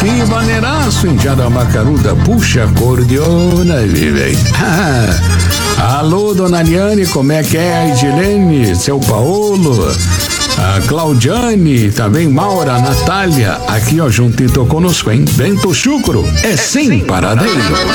Sim, maneiraço, em Jaramacaruda, puxa acordeona, vive. Alô, dona Ariane, como é que é? A Edilene, seu Paulo, a Claudiane, também Maura, Natália, aqui ó, juntito conosco, hein? Bento Chucro, é sem paradeiro.